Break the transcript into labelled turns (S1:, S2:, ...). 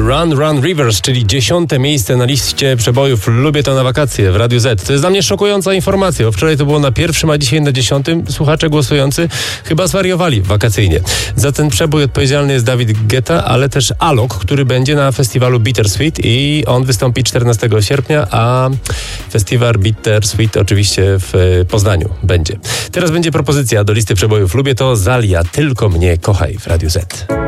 S1: Run Run Rivers, czyli 10. miejsce na liście przebojów Lubię to na wakacje w Radiu Z. To jest dla mnie szokująca informacja, bo wczoraj to było na 1, a dzisiaj na 10. Słuchacze głosujący chyba zwariowali wakacyjnie. Za ten przebój odpowiedzialny jest David Guetta, ale też Alok, który będzie na festiwalu Bittersweet i on wystąpi 14 sierpnia, a festiwal Bittersweet oczywiście w Poznaniu będzie. Teraz będzie propozycja do listy przebojów Lubię to Zalia, Tylko mnie kochaj w Radiu Z.